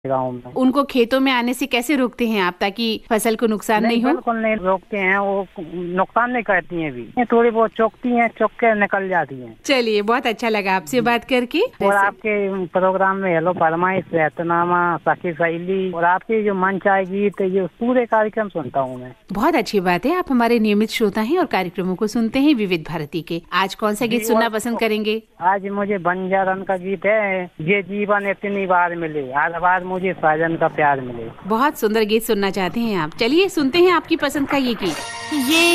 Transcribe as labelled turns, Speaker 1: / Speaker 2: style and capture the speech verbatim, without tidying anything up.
Speaker 1: गाँव में।
Speaker 2: उनको खेतों में आने से कैसे रोकते हैं आप ताकि फसल को नुकसान नहीं,
Speaker 1: नहीं,
Speaker 2: हो?
Speaker 1: बिल्कुल नहीं रोकते हैं, वो नुकसान नहीं करती हैं भी, थोड़ी बहुत चौकती हैं, चौक के निकल जाती हैं।
Speaker 2: चलिए, बहुत अच्छा लगा आपसे बात करके।
Speaker 1: और आपके प्रोग्राम में हेलो फरमाइश, रहतनामा, सखी सहेली और आपके जो मंच आए गीत, ये पूरे कार्यक्रम सुनता हूँ मैं।
Speaker 2: बहुत अच्छी बात है, आप हमारे नियमित श्रोता हैं और कार्यक्रमों को सुनते हैं विविध भारती के। आज कौन सा गीत सुनना पसंद करेंगे?
Speaker 1: आज मुझे बंजारन का गीत है, ये जीवन इतनी बार मिले, हर बार मुझे साजन का प्यार मिले।
Speaker 2: बहुत सुंदर गीत सुनना चाहते हैं आप, चलिए सुनते हैं आपकी पसंद का ये गीत।
Speaker 3: ये